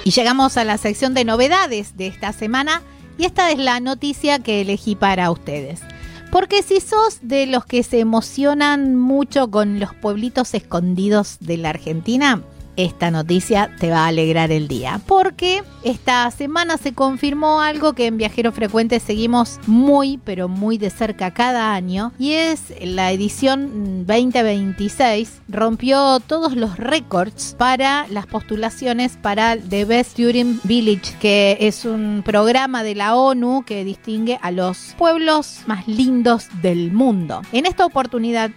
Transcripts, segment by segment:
Y llegamos a la sección de novedades de esta semana y esta es la noticia que elegí para ustedes. Porque si sos de los que se emocionan mucho con los pueblitos escondidos de la Argentina, esta noticia te va a alegrar el día, porque esta semana se confirmó algo que en Viajero Frecuente seguimos muy, pero muy de cerca cada año, y es la edición 2026 rompió todos los récords para las postulaciones para The Best Tourism Village, que es un programa de la ONU que distingue a los pueblos más lindos del mundo. En esta oportunidad,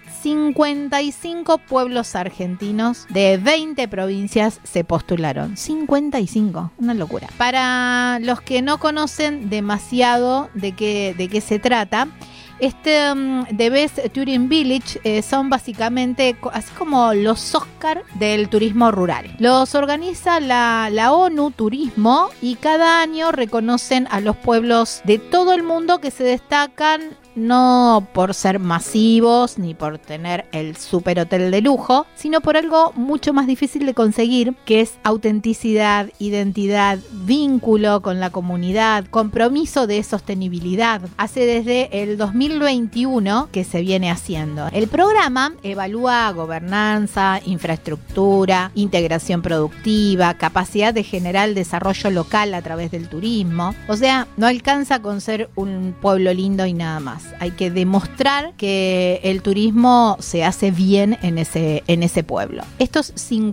55 pueblos argentinos de 20 provincias se postularon. 55, una locura. Para los que no conocen demasiado de qué se trata, The Best Tourism Village son básicamente así como los Oscar del turismo rural. Los organiza la ONU Turismo y cada año reconocen a los pueblos de todo el mundo que se destacan no por ser masivos ni por tener el super hotel de lujo, sino por algo mucho más difícil de conseguir, que es autenticidad, identidad, vínculo con la comunidad, compromiso de sostenibilidad. Hace desde el 2021 que se viene haciendo. El programa evalúa gobernanza, infraestructura, integración productiva, capacidad de generar desarrollo local a través del turismo. O sea, no alcanza con ser un pueblo lindo y nada más. Hay que demostrar que el turismo se hace bien en ese pueblo. Estos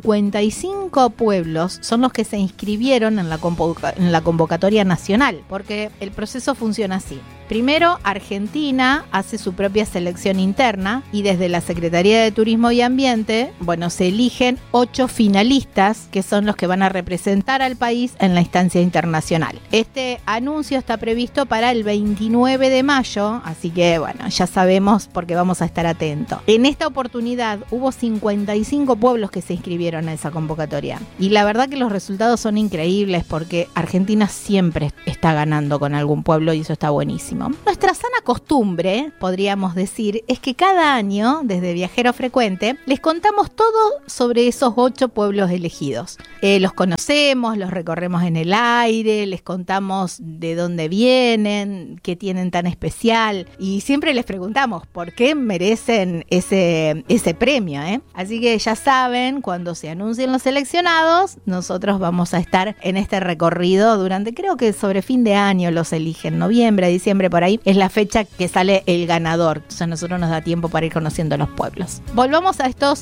55 pueblos son los que se inscribieron en la convocatoria nacional, porque el proceso funciona así. Primero, Argentina hace su propia selección interna y desde la Secretaría de Turismo y Ambiente, se eligen 8 finalistas que son los que van a representar al país en la instancia internacional. Este anuncio está previsto para el 29 de mayo, así que ya sabemos porque vamos a estar atentos. En esta oportunidad hubo 55 pueblos que se inscribieron a esa convocatoria y la verdad que los resultados son increíbles porque Argentina siempre está ganando con algún pueblo y eso está buenísimo. Nuestra sana costumbre, podríamos decir, es que cada año, desde Viajero Frecuente, les contamos todo sobre esos 8 pueblos elegidos. Los conocemos, los recorremos en el aire, les contamos de dónde vienen, qué tienen tan especial y siempre les preguntamos por qué merecen ese premio, ¿eh? Así que ya saben, cuando se anuncien los seleccionados, nosotros vamos a estar en este recorrido durante, creo que sobre fin de año los eligen, noviembre, diciembre, por ahí es la fecha que sale el ganador. Entonces a nosotros nos da tiempo para ir conociendo los pueblos. Volvamos a estos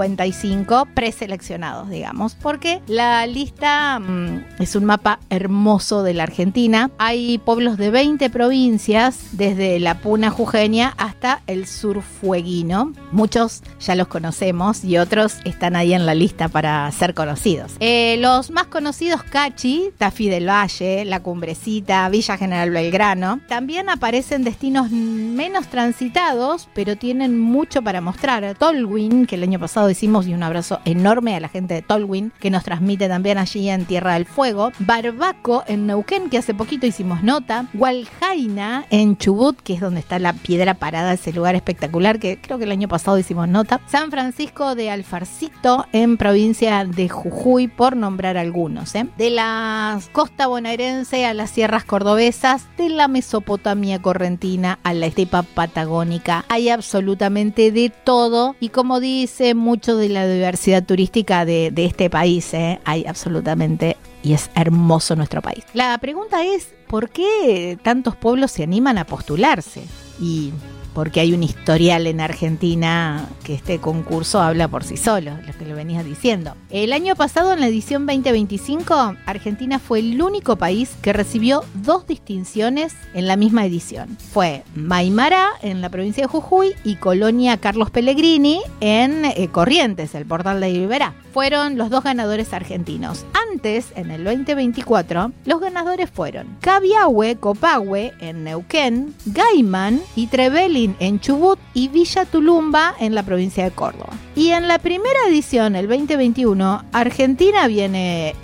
55 preseleccionados, digamos, porque la lista es un mapa hermoso de la Argentina. Hay pueblos de 20 provincias, desde la Puna jujeña hasta el sur fueguino. Muchos ya los conocemos y otros están ahí en la lista para ser conocidos. Los más conocidos: Cachi, Tafí del Valle, La Cumbrecita, Villa General Belgrano. También aparecen destinos menos transitados, pero tienen mucho para mostrar. Tolwyn, que el año pasado hicimos, y un abrazo enorme a la gente de Tolwyn, que nos transmite también allí en Tierra del Fuego. Barbaco, en Neuquén, que hace poquito hicimos nota. Hualjaina, en Chubut, que es donde está la piedra parada, ese lugar espectacular, que creo que el año pasado hicimos nota. San Francisco de Alfarcito, en provincia de Jujuy, por nombrar algunos. De la costa bonaerense a las sierras cordobesas, de la Mesopotamia correntina a la estepa patagónica, hay absolutamente de todo y como dice mucho de la diversidad turística de este país, hay absolutamente, y es hermoso nuestro país. La pregunta es, ¿por qué tantos pueblos se animan a postularse? Y porque hay un historial en Argentina que este concurso habla por sí solo, lo que lo venías diciendo. El año pasado, en la edición 2025, Argentina fue el único país que recibió 2 distinciones en la misma edición. Fue Maimará, en la provincia de Jujuy, y Colonia Carlos Pellegrini, en Corrientes, el portal de Iberá. Fueron los 2 ganadores argentinos. Antes, en el 2024, los ganadores fueron Cabiahue, Copahue, en Neuquén, Gaiman y Trevelin, en Chubut, y Villa Tulumba, en la provincia de Córdoba. Y en la primera edición, el 2021, Argentina viene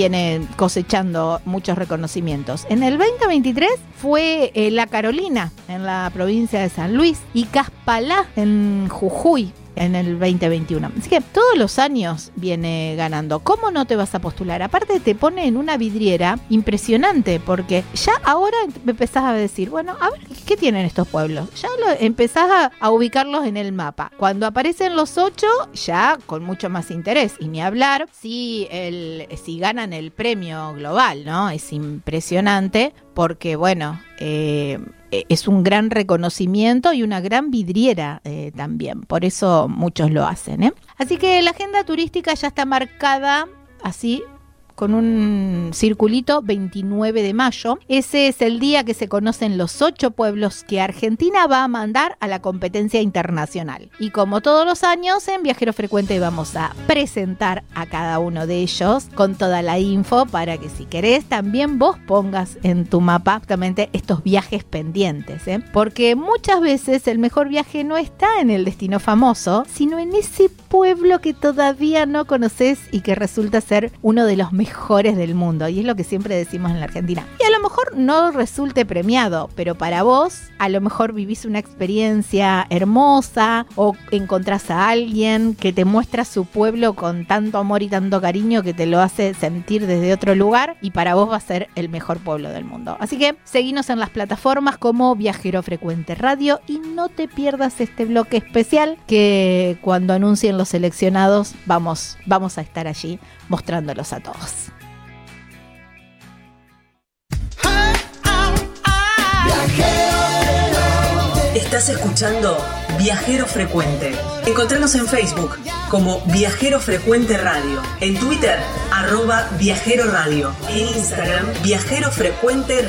cosechando muchos reconocimientos. En el 2023 fue La Carolina, en la provincia de San Luis, y Caspalá, en Jujuy. en el 2021. Así que todos los años viene ganando. ¿Cómo no te vas a postular? Aparte te pone en una vidriera impresionante, porque ya ahora empezás a decir, bueno, a ver, ¿qué tienen estos pueblos? Ya empezás a ubicarlos en el mapa. Cuando aparecen los 8, ya con mucho más interés. Y ni hablar si ganan el premio global, ¿no? Es impresionante porque, bueno, es un gran reconocimiento y una gran vidriera también. Por eso muchos lo hacen, ¿eh? Así que la agenda turística ya está marcada así, con un circulito, 29 de mayo. Ese es el día que se conocen los 8 pueblos que Argentina va a mandar a la competencia internacional. Y como todos los años, en Viajero Frecuente vamos a presentar a cada uno de ellos con toda la info para que si querés también vos pongas en tu mapa justamente estos viajes pendientes, ¿eh? Porque muchas veces el mejor viaje no está en el destino famoso, sino en ese pueblo que todavía no conoces y que resulta ser uno de los mejores del mundo, y es lo que siempre decimos en la Argentina. Y a lo mejor no resulte premiado, pero para vos a lo mejor vivís una experiencia hermosa o encontrás a alguien que te muestra su pueblo con tanto amor y tanto cariño que te lo hace sentir desde otro lugar, y para vos va a ser el mejor pueblo del mundo. Así que seguinos en las plataformas como Viajero Frecuente Radio y no te pierdas este bloque especial que cuando anuncien los seleccionados vamos a estar allí mostrándolos a todos. Estás escuchando Viajero Frecuente. Encontranos en Facebook como Viajero Frecuente Radio, en Twitter @Viajero Radio, en Instagram Viajero Frecuente